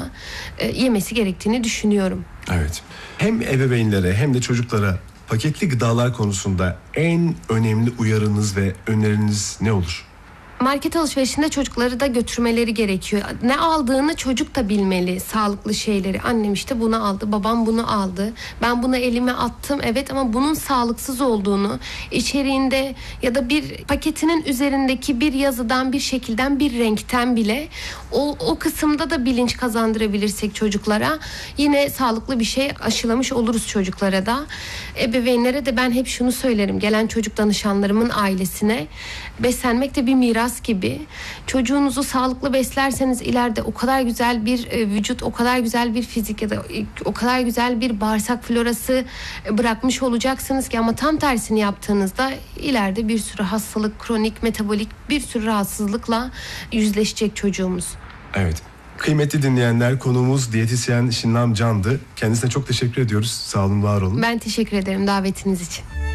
yemesi gerektiğini düşünüyorum. Evet. Hem ebeveynlere hem de çocuklara paketli gıdalar konusunda en önemli uyarınız ve öneriniz ne olur? Market alışverişinde çocukları da götürmeleri gerekiyor. Ne aldığını çocuk da bilmeli, sağlıklı şeyleri. Annem işte bunu aldı, babam bunu aldı. Ben bunu elime attım, evet, ama bunun sağlıksız olduğunu, içeriğinde ya da bir paketinin üzerindeki bir yazıdan, bir şekilden, bir renkten bile o kısımda da bilinç kazandırabilirsek çocuklara, yine sağlıklı bir şey aşılamış oluruz çocuklara da. Ebeveynlere de ben hep şunu söylerim, gelen çocuk danışanlarımın ailesine: beslenmek de bir miras gibi. Çocuğunuzu sağlıklı beslerseniz ileride o kadar güzel bir vücut, o kadar güzel bir fizik ya da o kadar güzel bir bağırsak florası bırakmış olacaksınız ki, ama tam tersini yaptığınızda ileride bir sürü hastalık, kronik, metabolik bir sürü rahatsızlıkla yüzleşecek çocuğumuz. Evet. Kıymetli dinleyenler, konuğumuz diyetisyen Şinam Can'dı. Kendisine çok teşekkür ediyoruz. Sağ olun, var olun. Ben teşekkür ederim davetiniz için.